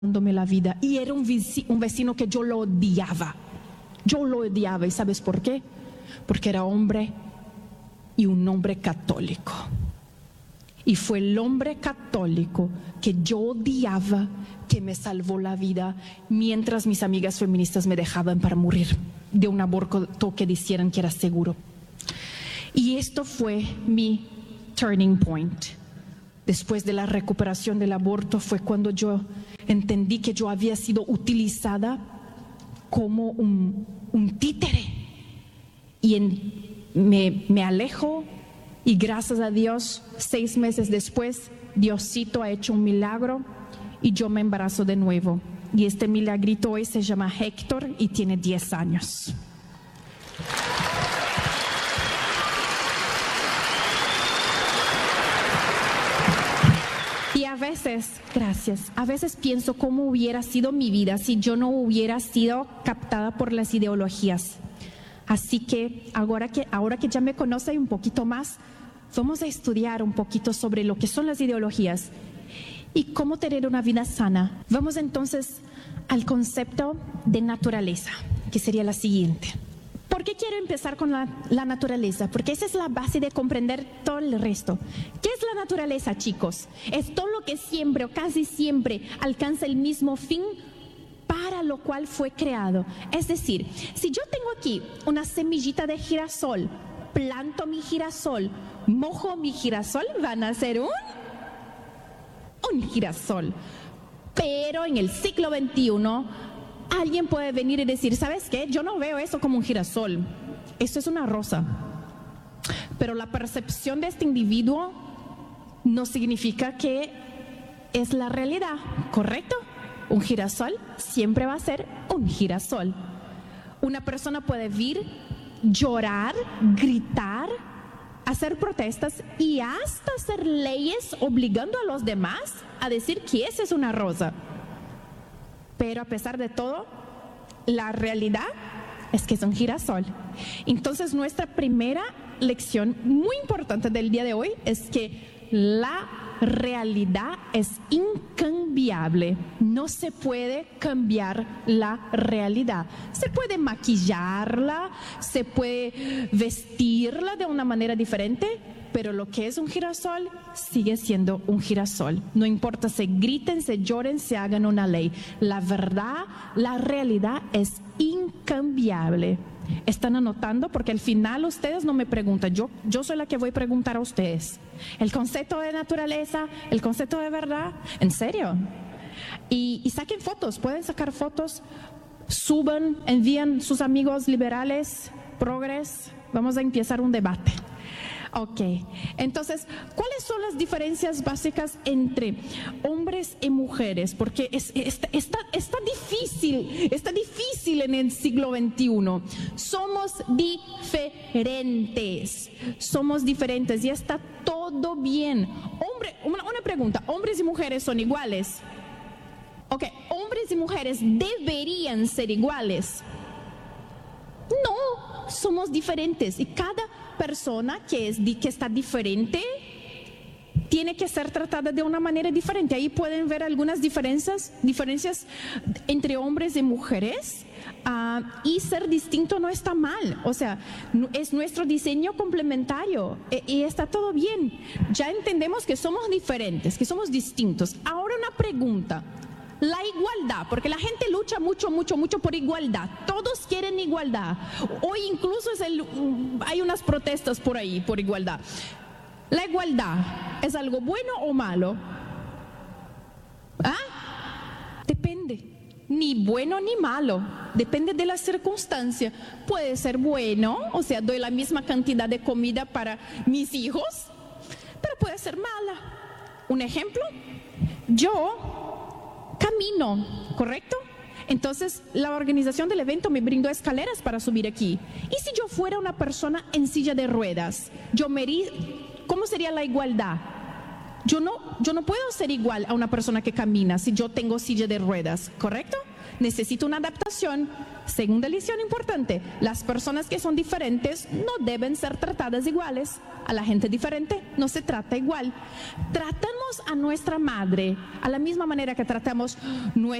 dándome la vida. Y era un vecino que yo lo odiaba. Yo lo odiaba. ¿Y sabes por qué? Porque era hombre y un hombre católico. Y fue el hombre católico que yo odiaba que me salvó la vida, mientras mis amigas feministas me dejaban para morir de un aborto que dijeran que era seguro. Y esto fue mi turning point. Después de la recuperación del aborto fue cuando yo entendí que yo había sido utilizada como un títere. Y me alejo, y gracias a Dios, 6 meses después, Diosito ha hecho un milagro y yo me embarazo de nuevo. Y este milagrito hoy se llama Héctor y tiene 10 años. Y a veces, gracias, a veces pienso cómo hubiera sido mi vida si yo no hubiera sido captada por las ideologías. Así que ahora que ya me conoce un poquito más, vamos a estudiar un poquito sobre lo que son las ideologías y cómo tener una vida sana. Vamos entonces al concepto de naturaleza, que sería la siguiente. ¿Por qué quiero empezar con la naturaleza? Porque esa es la base de comprender todo el resto. ¿Qué es la naturaleza, chicos? Es todo lo que siempre o casi siempre alcanza el mismo fin para lo cual fue creado. Es decir, si yo tengo aquí una semillita de girasol, planto mi girasol, mojo mi girasol, van a ser un girasol. Pero en el siglo XXI, alguien puede venir y decir, ¿sabes qué? Yo no veo eso como un girasol, esto es una rosa. Pero la percepción de este individuo no significa que es la realidad, ¿correcto? Un girasol siempre va a ser un girasol. Una persona puede vir, llorar, gritar, hacer protestas y hasta hacer leyes obligando a los demás a decir que esa es una rosa. Pero a pesar de todo, la realidad es que es un girasol. Entonces, nuestra primera lección muy importante del día de hoy es que la realidad es incambiable. No se puede cambiar la realidad. Se puede maquillarla, se puede vestirla de una manera diferente, pero lo que es un girasol sigue siendo un girasol. No importa si griten, si lloren, si hagan una ley. La verdad, la realidad es incambiable. ¿Están anotando? Porque al final ustedes no me preguntan, yo soy la que voy a preguntar a ustedes. El concepto de naturaleza, el concepto de verdad, ¿en serio? Y saquen fotos, pueden sacar fotos, suban, envían sus amigos liberales, progres, vamos a empezar un debate. Ok, entonces, ¿cuáles son las diferencias básicas entre hombres y mujeres? Porque está difícil en el siglo XXI. Somos diferentes y está todo bien. Una pregunta, ¿hombres y mujeres son iguales? Ok, ¿hombres y mujeres deberían ser iguales? No, somos diferentes y cada persona que está diferente tiene que ser tratada de una manera diferente. Ahí pueden ver algunas diferencias entre hombres y mujeres, y ser distinto no está mal. O sea, es nuestro diseño complementario y está todo bien. Ya entendemos que somos diferentes, que somos distintos. Ahora una pregunta. La igualdad, porque la gente lucha mucho por igualdad. Todos quieren igualdad. Hoy incluso hay unas protestas por ahí por igualdad. ¿La igualdad es algo bueno o malo? Depende. Ni bueno ni malo. Depende de la circunstancia. Puede ser bueno, o sea, doy la misma cantidad de comida para mis hijos, pero puede ser mala. Un ejemplo, yo camino, ¿correcto? Entonces, la organización del evento me brindó escaleras para subir aquí. ¿Y si yo fuera una persona en silla de ruedas? ¿Cómo sería la igualdad? Yo no puedo ser igual a una persona que camina si yo tengo silla de ruedas, ¿correcto? necesita una adaptación. Segunda lección importante, las personas que son diferentes no deben ser tratadas iguales. A la gente diferente no se trata igual. Tratamos a nuestra madre a la misma manera que tratamos